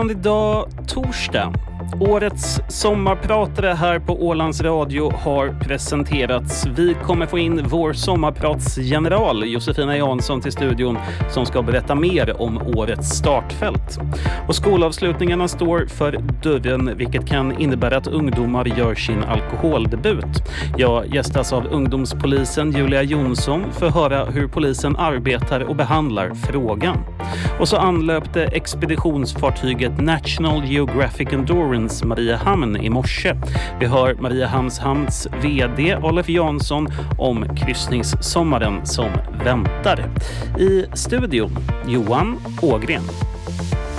Idag torsdag. Årets sommarpratare här på Ålands Radio har presenterats. Vi kommer få in vår sommarpratsgeneral Josefina Jansson till studion som ska berätta mer om årets startfält. Och skolavslutningarna står för dörren, vilket kan innebära att ungdomar gör sin alkoholdebut. Jag gästas av ungdomspolisen Julia Jonsson för att höra hur polisen arbetar och behandlar frågan. Och så anlöpte expeditionsfartyget National Geographic Endurance Mariehamn i morse. Vi hör Mariehamns vd Olof Jansson om kryssningssommaren som väntar. I studion Johan Ågren.